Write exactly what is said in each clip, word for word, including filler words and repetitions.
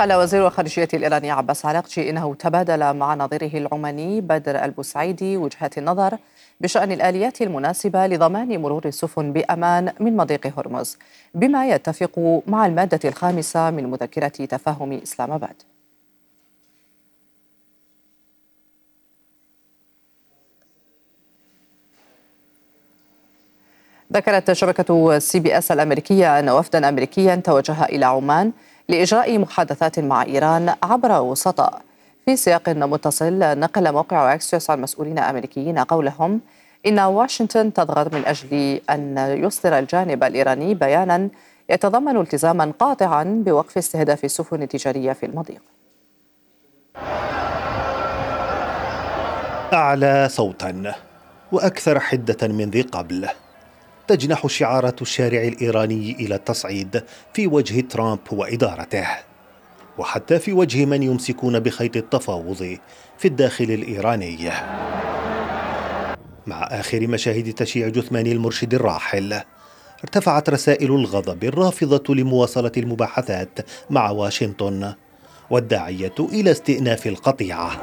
قال وزير الخارجية الإيراني عباس عراقجي إنه تبادل مع نظيره العماني بدر البوسعيدي وجهات النظر بشأن الآليات المناسبة لضمان مرور السفن بأمان من مضيق هرمز، بما يتفق مع المادة الخامسة من مذكرة تفاهم إسلام آباد. ذكرت شبكة سي بي اس الأمريكية أن وفدا أمريكيا توجه إلى عمان لإجراء محادثات مع إيران عبر وسطاء. في سياق متصل، نقل موقع أكسيوس عن مسؤولين أمريكيين قولهم إن واشنطن تضغط من أجل أن يصدر الجانب الإيراني بيانا يتضمن التزاما قاطعا بوقف استهداف السفن التجارية في المضيق. أعلى صوتا وأكثر حدة من ذي قبل تجنح شعارات الشارع الإيراني إلى التصعيد في وجه ترامب وإدارته، وحتى في وجه من يمسكون بخيط التفاوض في الداخل الإيراني. مع آخر مشاهد تشييع جثمان المرشد الراحل، ارتفعت رسائل الغضب الرافضة لمواصلة المباحثات مع واشنطن والداعية إلى استئناف القطيعة.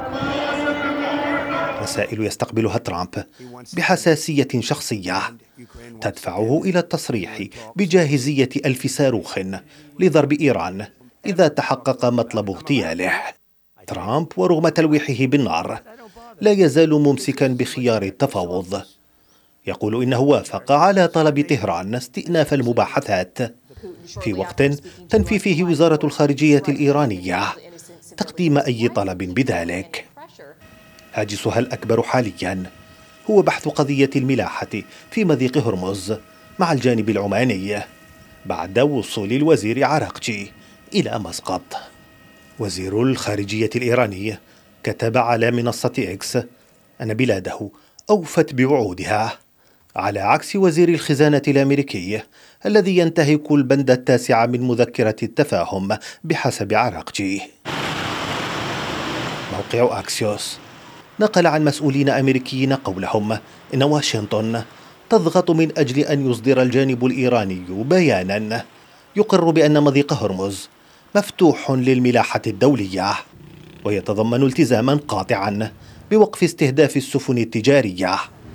رسائل يستقبلها ترامب بحساسية شخصية تدفعه إلى التصريح بجاهزية ألف صاروخ لضرب إيران إذا تحقق مطلب اغتياله. ترامب ورغم تلويحه بالنار لا يزال ممسكا بخيار التفاوض، يقول إنه وافق على طلب طهران استئناف المباحثات في وقت تنفي فيه وزارة الخارجية الإيرانية تقديم أي طلب بذلك. هاجسها الأكبر حاليا هو بحث قضية الملاحة في مضيق هرمز مع الجانب العماني بعد وصول الوزير عراقجي إلى مسقط. وزير الخارجية الإيراني كتب على منصة إكس أن بلاده أوفت بوعودها، على عكس وزير الخزانة الأمريكي الذي ينتهك البند التاسع من مذكرة التفاهم بحسب عراقجي. موقع أكسيوس نقل عن مسؤولين أمريكيين قولهم إن واشنطن تضغط من أجل أن يصدر الجانب الإيراني بيانا يقر بأن مضيق هرمز مفتوح للملاحة الدولية ويتضمن التزاما قاطعا بوقف استهداف السفن التجارية.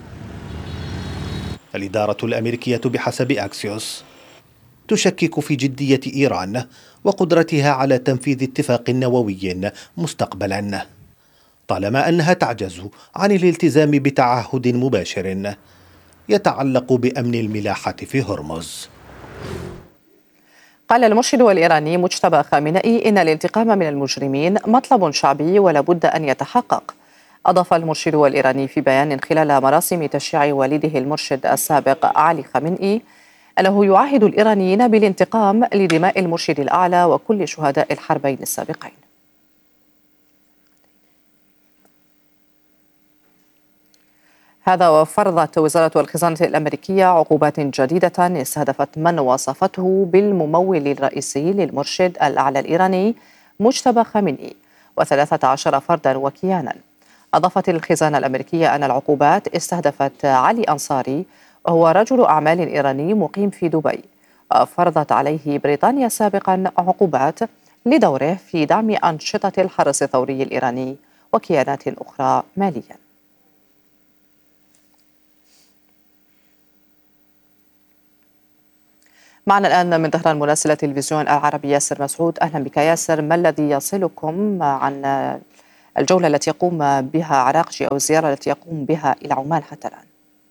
الإدارة الأمريكية بحسب أكسيوس تشكك في جدية إيران وقدرتها على تنفيذ اتفاق نووي مستقبلا، طالما أنها تعجز عن الالتزام بتعهد مباشر يتعلق بأمن الملاحة في هرمز. قال المرشد الإيراني مجتبى خامنئي إن الانتقام من المجرمين مطلب شعبي ولا بد أن يتحقق. أضاف المرشد الإيراني في بيان خلال مراسم تشييع والده المرشد السابق علي خامنئي أنه يعاهد الإيرانيين بالانتقام لدماء المرشد الأعلى وكل شهداء الحربين السابقين. هذا وفرضت وزارة الخزانة الأمريكية عقوبات جديدة استهدفت من وصفته بالممول الرئيسي للمرشد الأعلى الإيراني مجتبى خامنئي وثلاثة عشر فردا وكيانا. أضافت الخزانة الأمريكية أن العقوبات استهدفت علي أنصاري وهو رجل أعمال إيراني مقيم في دبي، فرضت عليه بريطانيا سابقا عقوبات لدوره في دعم أنشطة الحرس الثوري الإيراني وكيانات أخرى ماليا. معنا الآن من طهران مراسل التلفزيون العربي ياسر مسعود. أهلا بك ياسر، ما الذي يصلكم عن الجولة التي يقوم بها عراقجي أو الزيارة التي يقوم بها إلى عمان حتى الآن؟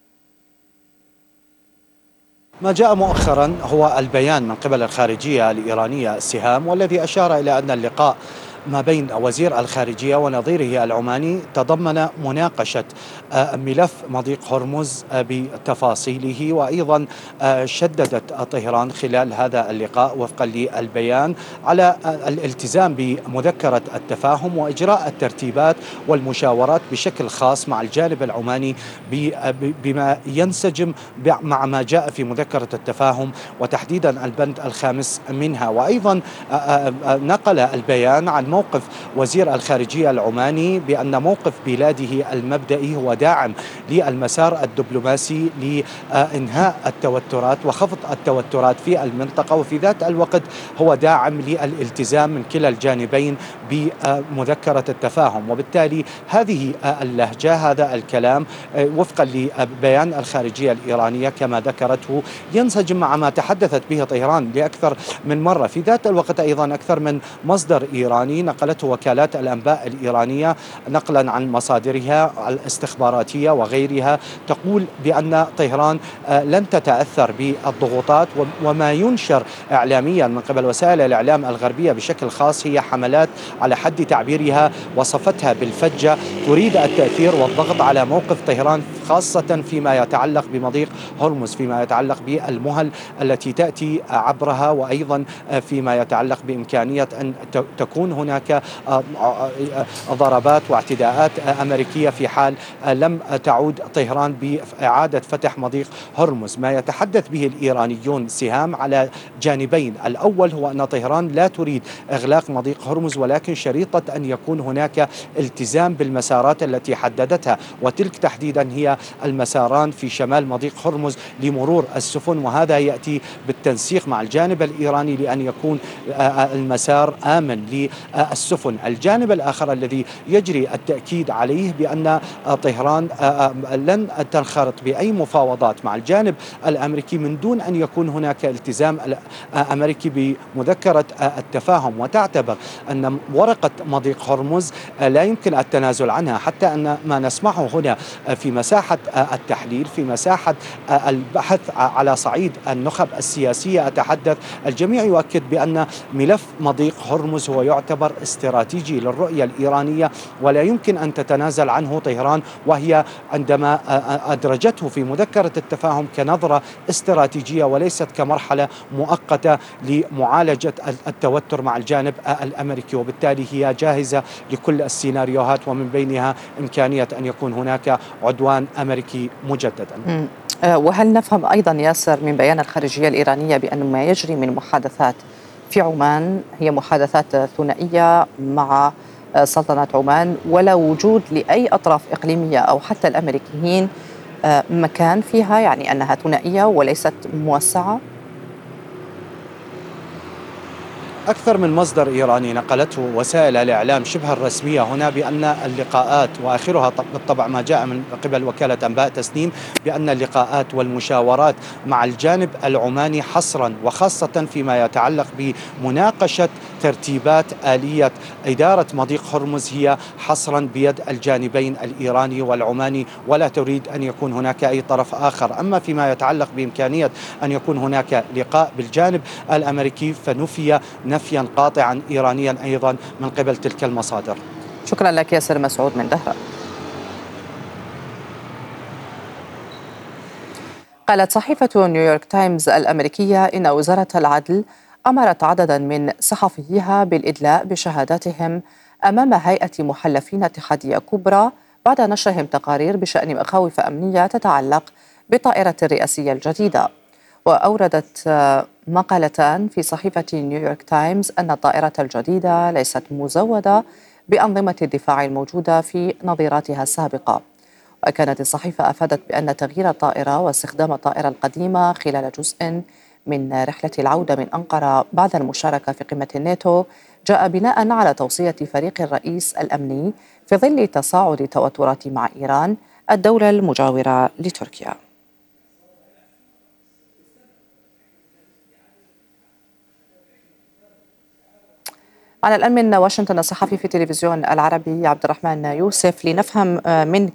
ما جاء مؤخرا هو البيان من قبل الخارجية الإيرانية سهام، والذي أشار إلى أن اللقاء ما بين وزير الخارجية ونظيره العماني تضمن مناقشة ملف مضيق هرمز بتفاصيله، وأيضا شددت طهران خلال هذا اللقاء وفقا للبيان على الالتزام بمذكرة التفاهم وإجراء الترتيبات والمشاورات بشكل خاص مع الجانب العماني بما ينسجم مع ما جاء في مذكرة التفاهم وتحديدا البند الخامس منها. وأيضا نقل البيان عن موقف وزير الخارجية العماني بأن موقف بلاده المبدئي هو داعم للمسار الدبلوماسي لإنهاء التوترات وخفض التوترات في المنطقة، وفي ذات الوقت هو داعم للالتزام من كلا الجانبين بمذكرة التفاهم. وبالتالي هذه اللهجة، هذا الكلام وفقا لبيان الخارجية الإيرانية كما ذكرته ينسجم مع ما تحدثت به طهران لأكثر من مرة. في ذات الوقت أيضا أكثر من مصدر إيراني نقلته وكالات الأنباء الإيرانية نقلا عن مصادرها الاستخباراتية وغيرها تقول بأن طهران لن تتأثر بالضغوطات، وما ينشر إعلاميا من قبل وسائل الإعلام الغربية بشكل خاص هي حملات على حد تعبيرها وصفتها بالفجة تريد التأثير والضغط على موقف طهران، خاصة فيما يتعلق بمضيق هرمز، فيما يتعلق بالمهل التي تأتي عبرها، وأيضا فيما يتعلق بإمكانية أن تكون هناك ضربات واعتداءات أمريكية في حال لم تعود طهران بإعادة فتح مضيق هرمز. ما يتحدث به الإيرانيون سهام على جانبين، الأول هو أن طهران لا تريد إغلاق مضيق هرمز، ولكن شريطة أن يكون هناك التزام بالمسارات التي حددتها، وتلك تحديدا هي المساران في شمال مضيق هرمز لمرور السفن، وهذا يأتي بالتنسيق مع الجانب الإيراني لأن يكون المسار آمن للسفن. الجانب الآخر الذي يجري التأكيد عليه بأن طهران لن تنخرط بأي مفاوضات مع الجانب الأمريكي من دون أن يكون هناك التزام أمريكي بمذكرة التفاهم، وتعتبر أن ورقة مضيق هرمز لا يمكن التنازل عنها، حتى أن ما نسمعه هنا في مساحة التحليل، في مساحة البحث على صعيد النخب السياسية أتحدث، الجميع يؤكد بأن ملف مضيق هرمز هو يعتبر استراتيجي للرؤية الإيرانية ولا يمكن أن تتنازل عنه طهران، وهي عندما أدرجته في مذكرة التفاهم كنظرة استراتيجية وليست كمرحلة مؤقتة لمعالجة التوتر مع الجانب الأمريكي، وبالتالي هي جاهزة لكل السيناريوهات ومن بينها إمكانية أن يكون هناك عدوان أمريكي مجددا. وهل نفهم أيضا ياسر من بيان الخارجية الإيرانية بأن ما يجري من محادثات في عمان هي محادثات ثنائية مع سلطنة عمان ولا وجود لأي أطراف إقليمية أو حتى الأمريكيين مكان فيها، يعني أنها ثنائية وليست موسعة؟ أكثر من مصدر إيراني نقلته وسائل الإعلام شبه الرسمية هنا بأن اللقاءات، وآخرها بالطبع ما جاء من قبل وكالة أنباء تسنيم، بأن اللقاءات والمشاورات مع الجانب العماني حصرا وخاصة فيما يتعلق بمناقشة ترتيبات آلية إدارة مضيق هرمز هي حصرا بيد الجانبين الإيراني والعماني، ولا تريد أن يكون هناك أي طرف آخر. أما فيما يتعلق بإمكانية أن يكون هناك لقاء بالجانب الأمريكي فنفي نفيا قاطعا إيرانيا أيضا من قبل تلك المصادر. شكرا لك ياسر مسعود من دهرة. قالت صحيفة نيويورك تايمز الأمريكية إن وزارة العدل أمرت عددا من صحفيها بالإدلاء بشهاداتهم أمام هيئة محلفين اتحادية كبرى بعد نشرهم تقارير بشأن مخاوف أمنية تتعلق بالطائرة الرئاسية الجديدة. وأوردت مقالتان في صحيفة نيويورك تايمز أن الطائرة الجديدة ليست مزودة بأنظمة الدفاع الموجودة في نظيراتها السابقة. وكانت الصحيفة أفادت بأن تغيير الطائرة واستخدام الطائرة القديمة خلال جزء من رحلة العودة من أنقرة بعد المشاركة في قمة الناتو جاء بناء على توصية فريق الرئيس الأمني في ظل تصاعد التوترات مع إيران الدولة المجاورة لتركيا. على الآن من واشنطن الصحفي في تلفزيون العربي عبد الرحمن يوسف لنفهم منك